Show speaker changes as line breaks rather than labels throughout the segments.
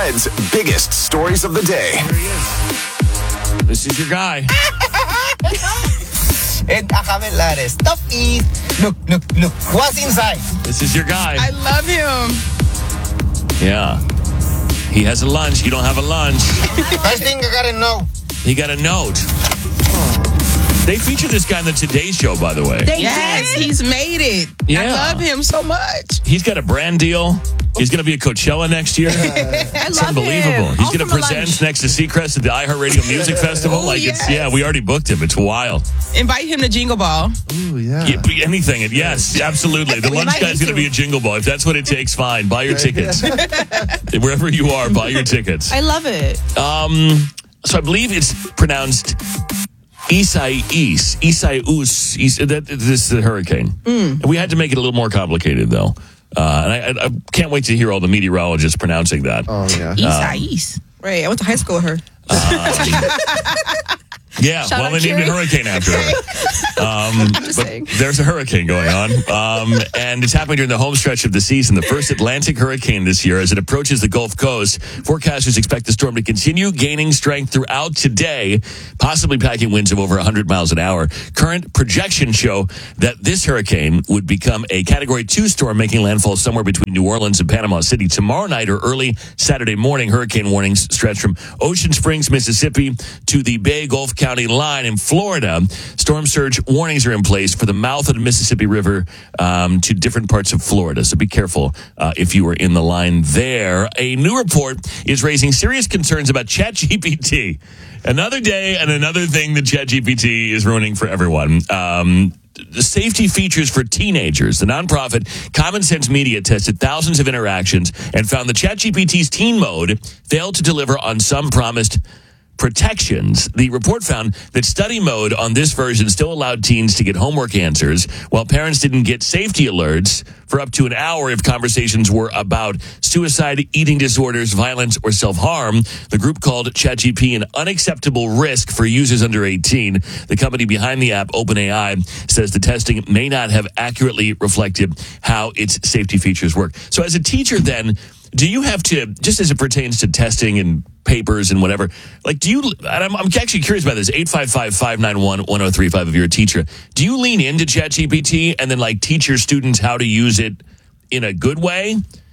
Fred's biggest stories of the day.
Here he is. This is your guy.
And Akame stop it. Look. What's inside?
This is your guy.
I love him.
Yeah. He has a lunch. You don't have a lunch.
First thing I gotta know.
He got a note. They featured this guy on the Today Show, by the way.
Yes, he's made it.
Yeah.
I love him so much.
He's got a brand deal. He's going to be at Coachella next year. It's unbelievable. He's going to present next to Seacrest at the iHeartRadio Music Festival. We already booked him. It's wild.
Invite him to Jingle Ball.
Ooh, yeah.
Anything. Yes, absolutely. The lunch guy's going to be a Jingle Ball. If that's what it takes, fine. Buy your tickets. Wherever you are, buy your tickets.
I love it.
So I believe it's pronounced Isaias. This is the hurricane. We had to make it a little more complicated, though. And I can't wait to hear all the meteorologists pronouncing that.
Oh, yeah.
Isaias.
Right. I went to high school with her.
Yeah, well, they named a hurricane after her. But there's a hurricane going on. And it's happening during the home stretch of the season, the first Atlantic hurricane this year. As it approaches the Gulf Coast, forecasters expect the storm to continue gaining strength throughout today, possibly packing winds of over 100 miles an hour. Current projections show that this hurricane would become a Category 2 storm, making landfall somewhere between New Orleans and Panama City tomorrow night or early Saturday morning. Hurricane warnings stretch from Ocean Springs, Mississippi to the Bay Gulf County line in Florida. Storm surge warnings are in place for the mouth of the Mississippi River to different parts of Florida. So be careful if you are in the line there. A new report is raising serious concerns about ChatGPT. Another day and another thing that ChatGPT is ruining for everyone. The safety features for teenagers. The nonprofit Common Sense Media tested thousands of interactions and found that ChatGPT's teen mode failed to deliver on some promised protections. The report found that study mode on this version still allowed teens to get homework answers, while parents didn't get safety alerts for up to an hour if conversations were about suicide, eating disorders, violence, or self-harm. The group called ChatGPT an unacceptable risk for users under 18. The company behind the app, OpenAI, says the testing may not have accurately reflected how its safety features work. So as a teacher then, do you have to, just as it pertains to testing and papers and whatever, like I'm actually curious about this, 855-591-1035 if you're a teacher, do you lean into ChatGPT and then teach your students how to use it in a good way?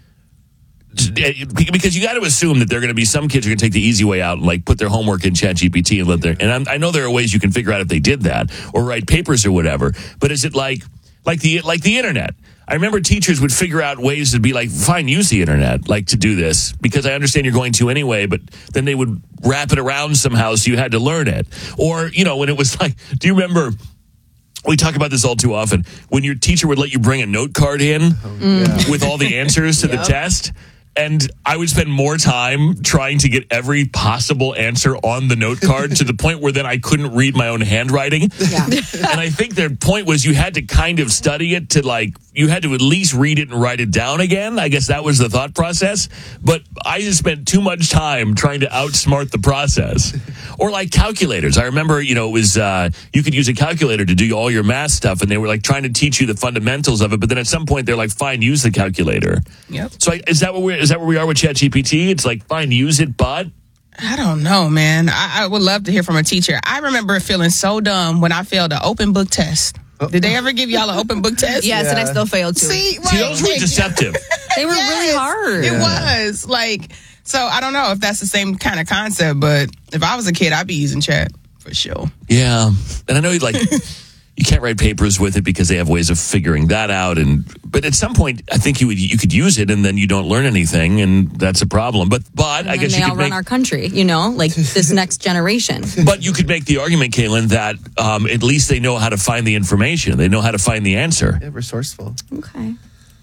Because you got to assume that there are going to be some kids who are going to take the easy way out and put their homework in ChatGPT and I know there are ways you can figure out if they did that or write papers or whatever, but is it like the internet? I remember teachers would figure out ways to be fine, use the internet, to do this, because I understand you're going to anyway, but then they would wrap it around somehow so you had to learn it. Or, when it was do you remember, we talk about this all too often, when your teacher would let you bring a note card in with all the answers to the test? And I would spend more time trying to get every possible answer on the note card to the point where then I couldn't read my own handwriting. Yeah. And I think their point was you had to kind of study it to you had to at least read it and write it down again. I guess that was the thought process. But I just spent too much time trying to outsmart the process. Or calculators. I remember, it was, you could use a calculator to do all your math stuff, and they were trying to teach you the fundamentals of it. But then at some point they're fine, use the calculator. Yep. So is that where we are with ChatGPT? It's fine, use it, but
I don't know, man. I would love to hear from a teacher. I remember feeling so dumb when I failed an open book test. Did they ever give y'all an open book test?
Yes, and I still failed too.
See,
those were deceptive.
They were really hard.
It was so I don't know if that's the same kind of concept, but if I was a kid, I'd be using chat for sure.
Yeah, and I know you can't write papers with it because they have ways of figuring that out. But at some point, I think you could use it, and then you don't learn anything, and that's a problem. But I guess you could
run our country, this next generation.
But you could make the argument, Kaylin, that at least they know how to find the information. They know how to find the answer.
Yeah, resourceful.
Okay.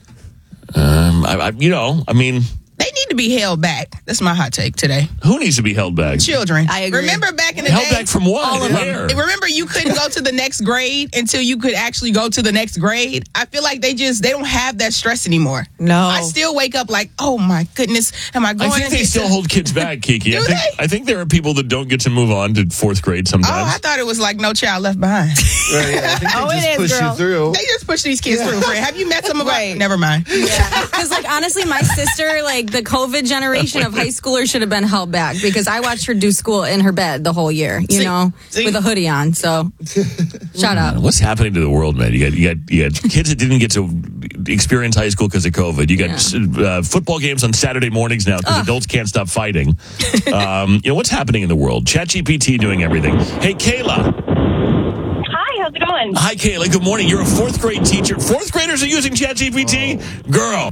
They need to be held back. That's my hot take today.
Who needs to be held back?
Children.
I agree.
Remember back in the
held
day?
Back from what?
All of
Where?
them. Remember you couldn't go to the next grade until you could actually go to the next grade? I feel like they don't have that stress anymore.
No.
I still wake up oh my goodness, am I going
I think they still hold kids back, Kiki. I think there are people that don't get to move on to fourth grade sometimes.
Oh, I thought it was No Child Left Behind.
Right, yeah. I think they just push you through.
They just push these kids through. Have you met some of them? Never mind.
Yeah. Because honestly, my sister, the COVID generation of high schoolers should have been held back because I watched her do school in her bed the whole year, with a hoodie on. So, shut up.
What's happening to the world, man? You got kids that didn't get to experience high school because of COVID. You got football games on Saturday mornings now because adults can't stop fighting. What's happening in the world? ChatGPT doing everything. Hey, Kayla.
How's it going?
Hi, Kayla. Good morning. You're a fourth grade teacher. Fourth graders are using ChatGPT? Girl.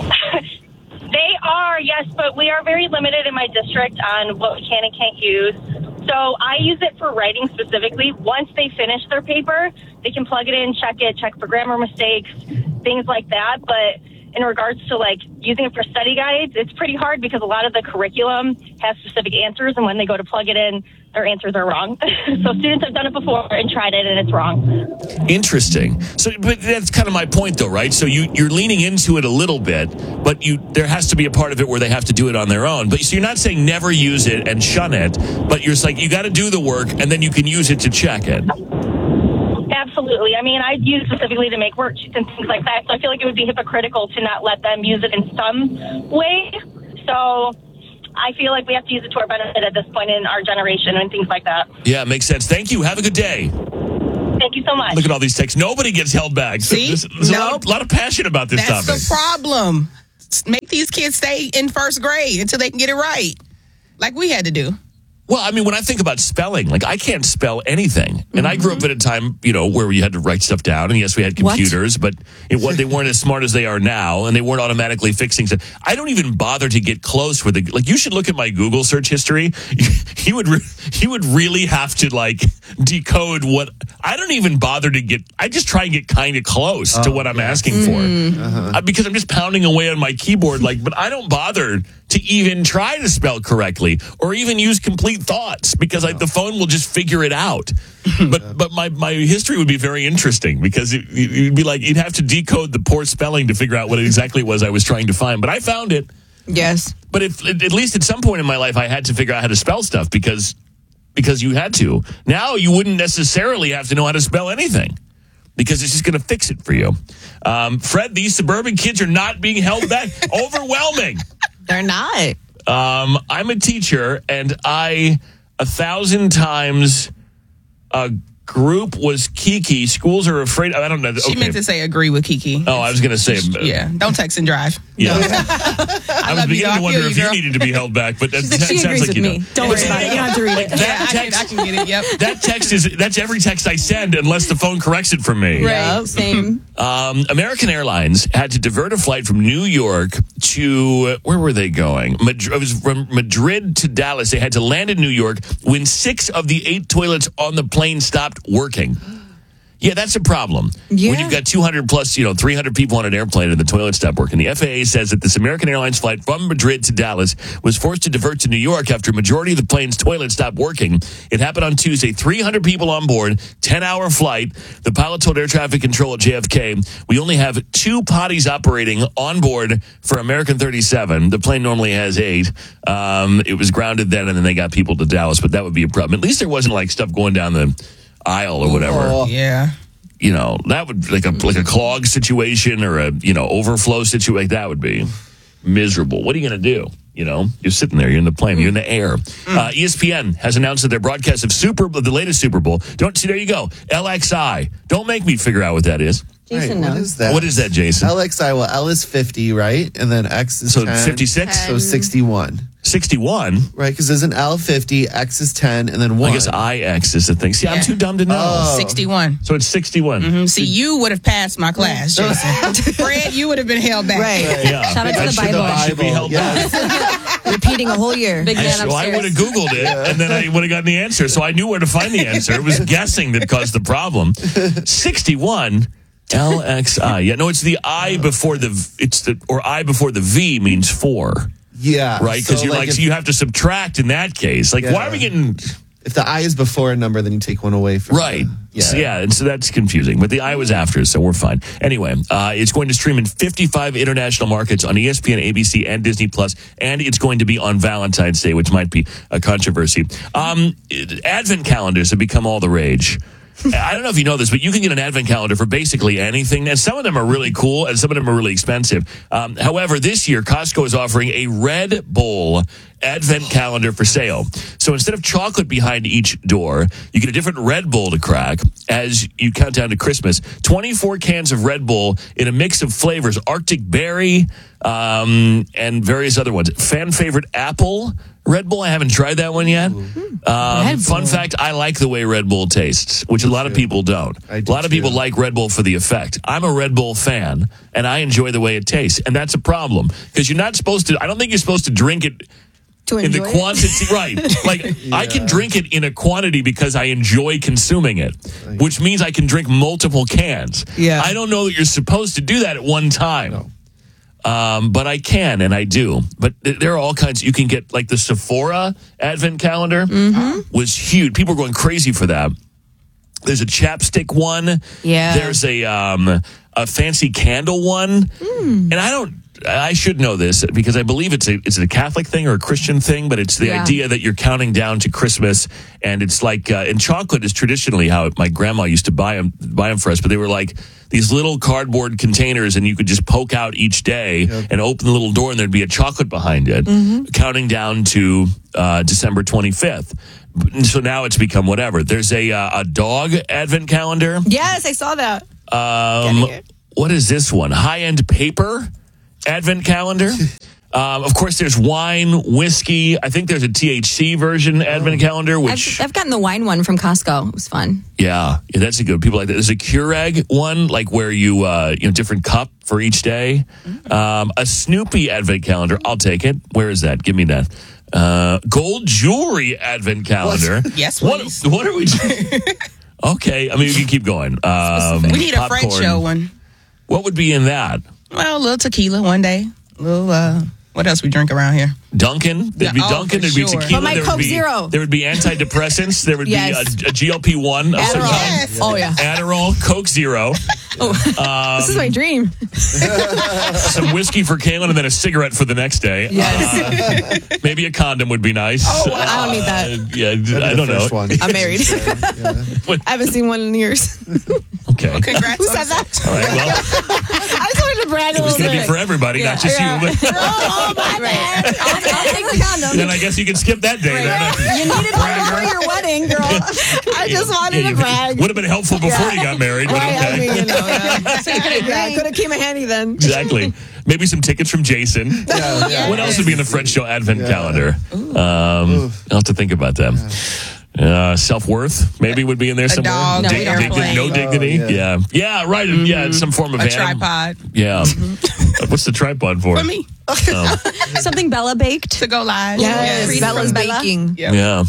They are, yes, but we are very limited in my district on what we can and can't use. So I use it for writing specifically. Once they finish their paper, they can plug it in, check for grammar mistakes, things like that. But in regards to using it for study guides, it's pretty hard because a lot of the curriculum has specific answers, and when they go to plug it in, their answers are wrong. So students have done it before and tried it, and it's wrong.
Interesting. So, but that's kind of my point, though, right? So you're leaning into it a little bit, but there has to be a part of it where they have to do it on their own. But so you're not saying never use it and shun it, but you're saying you got to do the work, and then you can use it to check it.
Absolutely. I mean, I use specifically to make worksheets and things like that, so I feel like it would be hypocritical to not let them use it in some way. So I feel like we have to use it to our benefit at this point in our generation and things like that.
Yeah, makes sense. Thank you. Have a good day.
Thank you so much.
Look at all these texts. Nobody gets held back.
See?
There's a lot of passion about this topic.
That's the problem. Make these kids stay in first grade until they can get it right, like we had to do.
Well, I mean, when I think about spelling, I can't spell anything. And I grew up at a time, where we had to write stuff down. And yes, we had computers, but they weren't as smart as they are now, and they weren't automatically fixing stuff. I don't even bother to get close with it. You should look at my Google search history. He would really have to decode what. I don't even bother to get. I just try and get kind of close to what I'm asking for because I'm just pounding away on my keyboard. But I don't bother to even try to spell correctly or even use complete thoughts because the phone will just figure it out. But my history would be very interesting because you'd be you'd have to decode the poor spelling to figure out what it exactly was I was trying to find. But I found it.
Yes.
But if at least at some point in my life I had to figure out how to spell stuff because you had to. Now you wouldn't necessarily have to know how to spell anything because it's just going to fix it for you. Fred, these suburban kids are not being held back. Overwhelming.
They're not.
I'm a teacher, and 1,000 times a group was Kiki. Schools are afraid. I don't know.
She meant to say agree with Kiki.
Oh, I was going to say.
Don't text and drive.
Yeah. I was beginning to wonder if you needed to be held back, but that
she
sounds
agrees
like
with
you
me.
don't.
Don't worry about it. You don't have to read it.
I can get it. Yep.
That text that's every text I send unless the phone corrects it for me.
Right. Same.
American Airlines had to divert a flight from New York to, where were they going? It was from Madrid to Dallas. They had to land in New York when 6 of the 8 toilets on the plane stopped working. Yeah, that's a problem.
Yeah.
When you've got 200 plus, 300 people on an airplane and the toilet stopped working. The FAA says that this American Airlines flight from Madrid to Dallas was forced to divert to New York after a majority of the plane's toilet stopped working. It happened on Tuesday. 300 people on board, 10-hour flight. The pilot told air traffic control at JFK, we only have 2 potties operating on board for American 37. The plane normally has 8. It was grounded then, and then they got people to Dallas, but that would be a problem. At least there wasn't stuff going down the aisle or whatever.
Yeah.
That would like a clog situation or a overflow situation. That would be miserable. What are you going to do? You're sitting there, you're in the plane, you're in the air. ESPN has announced that their broadcast of the latest Super Bowl. There you go. LXI. Don't make me figure out what that is.
Jason knows.
What is that?
What is that, Jason?
LXI. Well, L is 50, right? And then X is 10.
56?
So 61.
61?
Right, because there's an L 50, X is 10, and then 1.
I guess IX is the thing. See, I'm too dumb to know.
Oh.
61.
So it's 61.
See, you would have passed my class, Jason. Fred, you would have been held back.
Right.
Yeah.
Shout out to the Bible.
I should be held back.
Repeating a whole year. Big man upstairs.
I would have Googled it, and then I would have gotten the answer. So I knew where to find the answer. It was guessing that caused the problem. 61... LXI. Yeah, no, it's the I before I before the V means 4.
Yeah.
Right? Because so you have to subtract in that case. Why are we getting...
If the I is before a number, then you take 1 away from
right. And so that's confusing. But the I was after, so we're fine. Anyway, it's going to stream in 55 international markets on ESPN, ABC, and Disney Plus, and it's going to be on Valentine's Day, which might be a controversy. Advent calendars have become all the rage. I don't know if you know this, but you can get an advent calendar for basically anything. And some of them are really cool and some of them are really expensive. However, this year, Costco is offering a Red Bull advent calendar for sale. So instead of chocolate behind each door, you get a different Red Bull to crack as you count down to Christmas. 24 cans of Red Bull in a mix of flavors, Arctic Berry, and various other ones. Fan favorite apple Red Bull. I haven't tried that one yet. Fun fact, I like the way Red Bull tastes, which a lot of people don't. A lot of people like Red Bull for the effect. I'm a Red Bull fan, and I enjoy the way it tastes. And that's a problem, because you're not supposed to, I don't think you're supposed to drink it in the quantity, right? Like, I can drink it in a quantity because I enjoy consuming it, which means I can drink multiple cans.
Yeah.
I don't know that you're supposed to do that at one time. No. But I can, and I do. But there are all kinds. You can get, like, the Sephora advent calendar was huge. People are going crazy for that. There's a chapstick one.
Yeah.
There's a fancy candle one. And I should know this because I believe it's a Catholic thing or a Christian thing, but it's the idea that you're counting down to Christmas, and it's like, and chocolate is traditionally how my grandma used to buy them for us, but they were like these little cardboard containers, and you could just poke out each day and open the little door, and there'd be a chocolate behind it, counting down to December 25th. So now it's become whatever. There's a dog advent calendar.
Yes, I saw that.
What is this one? High-end paper advent calendar. Of course, there's wine, whiskey. I think there's a THC version advent calendar, which
I've gotten the wine one from Costco. It was fun.
Yeah, that's a good. People like that. There's a Keurig one, like where you different cup for each day. A Snoopy advent calendar. I'll take it. Where is that? Give me that. Gold jewelry advent calendar.
Yes, please.
What are we doing? Okay, I mean, you can keep going.
We need a French show one.
What would be in that?
Well, a little tequila one day. A little, what else we drink around here?
Dunkin'. There'd be Dunkin'. There'd be tequila.
But my Coke Zero.
There would be antidepressants. There would be a GLP-1.
Adderall. Oh, yeah.
Adderall, Coke Zero.
This is my dream.
Some whiskey for Kaylin and then a cigarette for the next day.
Yes.
Maybe a condom would be nice.
Oh, I don't need that.
Yeah, I don't know.
One.
I'm married. I haven't seen one in years.
Okay.
Well, congrats.
Who said that?
All right, well,
I just wanted to brag a
it was
little
going to
bit.
be for everybody, not just you. But
Oh, my bad. I'll take the condom.
then I guess you can skip that day.
You needed one before your wedding, girl. I just wanted to brag.
Would have been helpful before you got married, but
Right,
okay.
I mean, could have came in handy then.
Exactly. Maybe some tickets from Jason. What else would be in the French show advent calendar? I'll have to think about that. Self-worth maybe would be in there somewhere.
dog,
no airplane.
No dignity. Yeah, right. Yeah, it's some form of
A
animal.
tripod
Yeah. What's the tripod for?
for me
Something Bella baked.
to go live.
Yes,
Free
Bella's
from
baking.
Yeah.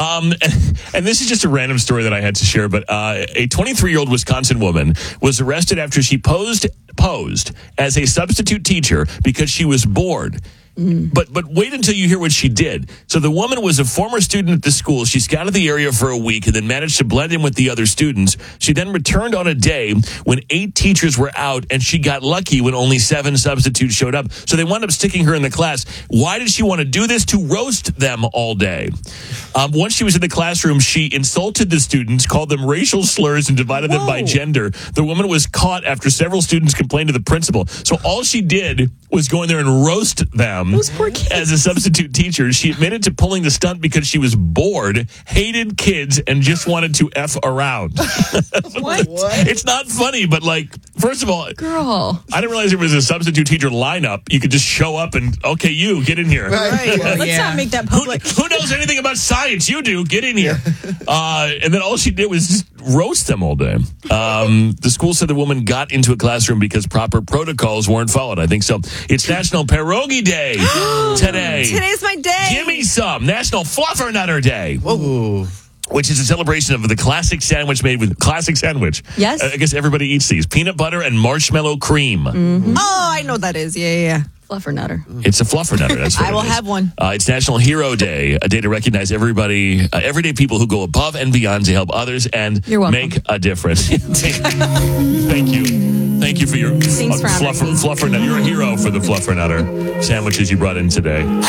And this is just a random story that I had to share, but a 23-year-old Wisconsin woman was arrested after she posed as a substitute teacher because she was bored. But wait until you hear what she did. So the woman was a former student at the school. She scouted the area for a week and then managed to blend in with the other students. She then returned on a day when 8 teachers were out, and she got lucky when only 7 substitutes showed up. So they wound up sticking her in the class. Why did she want to do this? To roast them all day. Once she was in the classroom, she insulted the students, called them racial slurs, and divided them by gender. The woman was caught after several students complained to the principal. So all she did was go in there and roast them as a substitute teacher. She admitted to pulling the stunt because she was bored, hated kids, and just wanted to F around.
What?
It's not funny, but, like, first of all,
Girl.
I didn't realize there was a substitute teacher lineup. You could just show up and, okay, you, get in here.
Right. Let's
Yeah.
not make that public.
Who knows anything about science? You do. Get in here. And then all she did was just roast them all day. The school said the woman got into a classroom because proper protocols weren't followed. I think so. It's National Pierogi Day today.
Today's my day.
Give me some. National Fluffernutter Day.
Ooh.
Which is a celebration of the classic sandwich made with classic sandwich.
Yes.
I guess everybody eats these. Peanut butter and marshmallow cream.
Oh, I know what that is. Yeah. Fluffernutter.
It's a fluffernutter. That's what
I will
it is.
have one.
It's National Hero Day, a day to recognize everybody, everyday people who go above and beyond to help others and
You're welcome.
make a difference. Thank you. Thank you for your
Thanks for having me.
fluffernutter. You're a hero for the fluffernutter sandwiches you brought in today.